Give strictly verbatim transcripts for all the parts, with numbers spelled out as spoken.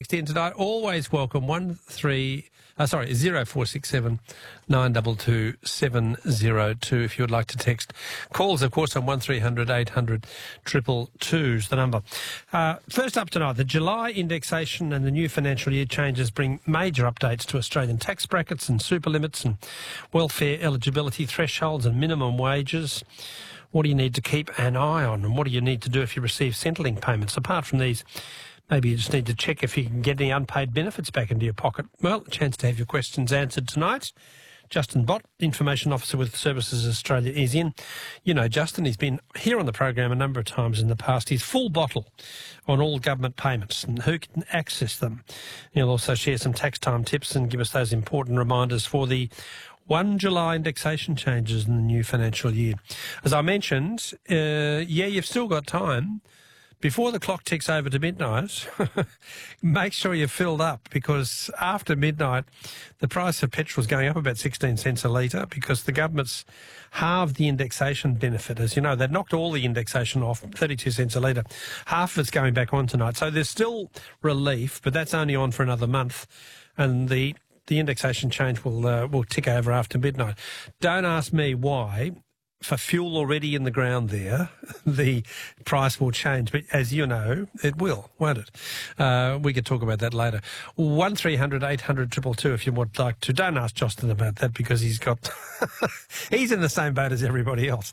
in tonight. Always welcome. One three. Uh, sorry, zero four six seven nine two two seven zero two if you would like to text. Calls, of course, on one three hundred eight hundred two two two is the number. Uh, first up tonight, the July indexation and the new financial year changes bring major updates to Australian tax brackets and super limits and welfare eligibility thresholds and minimum wages. What do you need to keep an eye on, and what do you need to do if you receive Centrelink payments? Apart from these, maybe you just need to check if you can get any unpaid benefits back into your pocket. Well, a chance to have your questions answered tonight. Justin Bott, Information Officer with Services Australia, is in. You know Justin, he's been here on the program a number of times in the past. He's full bottle on all government payments and who can access them. He'll also share some tax time tips and give us those important reminders for the one July indexation changes in the new financial year. As I mentioned, uh, yeah, you've still got time. Before the clock ticks over to midnight, make sure you're filled up, because after midnight, the price of petrol is going up about sixteen cents a litre because the government's halved the indexation benefit. As you know, they knocked all the indexation off, thirty-two cents a litre. Half of it's going back on tonight. So there's still relief, but that's only on for another month. And the the indexation change will uh, will tick over after midnight. Don't ask me why. For fuel already in the ground there, the price will change. But as you know, it will, won't it? Uh, we could talk about that later. one three hundred eight hundred two two two if you would like to. Don't ask Justin about that because he's got... he's in the same boat as everybody else.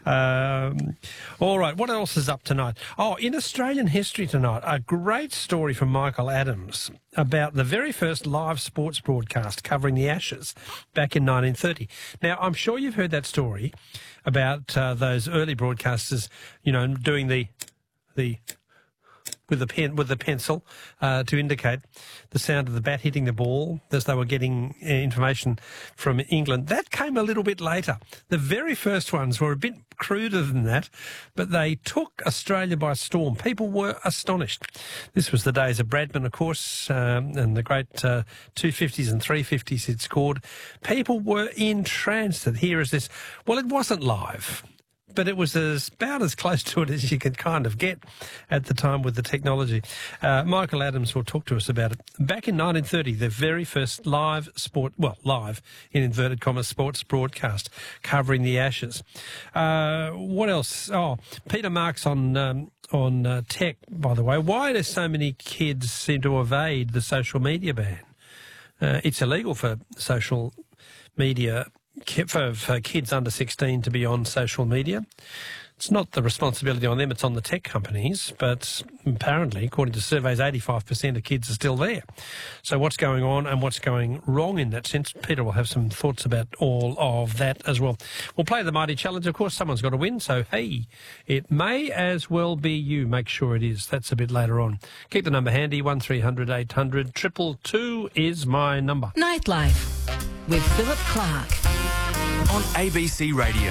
Um, all right, what else is up tonight? Oh, in Australian history tonight, a great story from Michael Adams about the very first live sports broadcast covering the Ashes back in nineteen thirty. Now, I'm sure you've heard that story about uh, those early broadcasters, you know, doing the the with the pen with the pencil uh, to indicate the sound of the bat hitting the ball as they were getting uh, information from England. That came a little bit later. The very first ones were a bit cruder than that, but they took Australia by storm. People were astonished. This was the days of Bradman, of course, um, and the great uh, two fifties and three fifties he'd scored. People were entranced that here is this. Well, it wasn't live, but it was as, about as close to it as you could kind of get at the time with the technology. Uh, Michael Adams will talk to us about it. Back in nineteen thirty, the very first live sport, well, live, in inverted commas, sports broadcast covering the Ashes. Uh, what else? Oh, Peter Marks on um, on uh, tech, by the way. Why do so many kids seem to evade the social media ban? Uh, it's illegal for social media For, for kids under sixteen to be on social media. It's not the responsibility on them, it's on the tech companies, but apparently, according to surveys, eighty-five percent of kids are still there. So what's going on and what's going wrong in that sense? Peter will have some thoughts about all of that as well. We'll play the Mighty Challenge. Of course, someone's got to win, so hey, it may as well be you. Make sure it is. That's a bit later on. Keep the number handy, one three hundred eight hundred two two two is my number. Nightlife with Philip Clark on A B C Radio.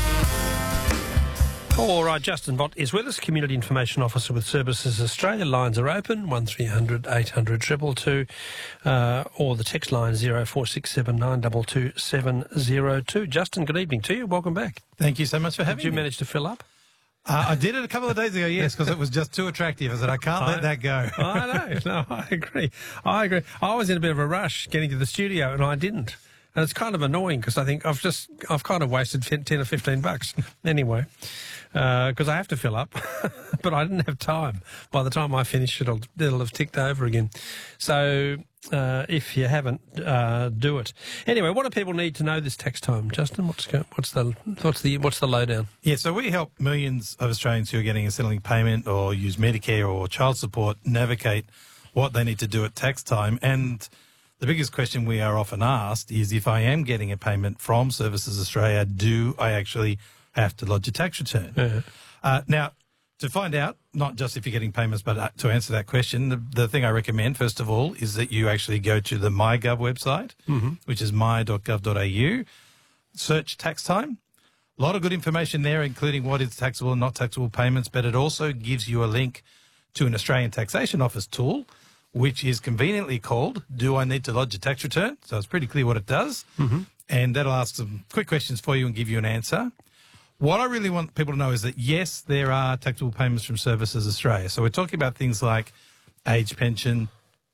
All right, Justin Bott is with us, Community Information Officer with Services Australia. Lines are open, one three hundred eight hundred two two two, uh, or the text line zero four six seven nine two two seven zero two. Justin, good evening to you. Welcome back. Thank you so much for having me. Did you manage to fill up? Uh, I did it a couple of days ago, yes, because it was just too attractive. I said, I can't let that go. I know. No, I agree. I agree. I was in a bit of a rush getting to the studio, and I didn't. And it's kind of annoying because I think I've just, I've kind of wasted ten or fifteen bucks anyway, because uh, I have to fill up, but I didn't have time. By the time I finish, it'll, it'll have ticked over again. So uh, if you haven't, uh, do it. Anyway, what do people need to know this tax time, Justin? What's go, what's the what's the what's the lowdown? Yeah, so we help millions of Australians who are getting a Centrelink payment or use Medicare or child support navigate what they need to do at tax time. And the biggest question we are often asked is, if I am getting a payment from Services Australia, do I actually have to lodge a tax return? Yeah. Uh, now, to find out, not just if you're getting payments, but uh, to answer that question, the, the thing I recommend, first of all, is that you actually go to the MyGov website, mm-hmm. which is my dot gov dot a u, search tax time. A lot of good information there, including what is taxable and not taxable payments, but it also gives you a link to an Australian Taxation Office tool, which is conveniently called Do I Need to Lodge a Tax Return? So it's pretty clear what it does. Mm-hmm. And that'll ask some quick questions for you and give you an answer. What I really want people to know is that, yes, there are taxable payments from Services Australia. So we're talking about things like age pension,